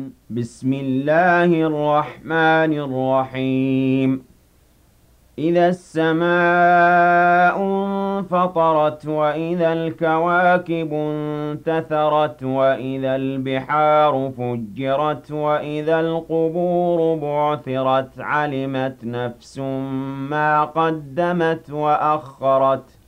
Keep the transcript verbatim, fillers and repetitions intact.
بسم الله الرحمن الرحيم إذا السماء انفطرت وإذا الكواكب انتثرت وإذا البحار فجرت وإذا القبور بعثرت علمت نفس ما قدمت وأخرت